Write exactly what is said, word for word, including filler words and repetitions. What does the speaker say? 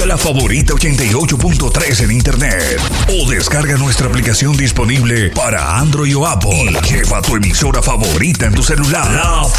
la favorita ochenta y ocho punto tres en internet. O descarga nuestra aplicación disponible para Android o Apple. Lleva tu emisora favorita en tu celular. La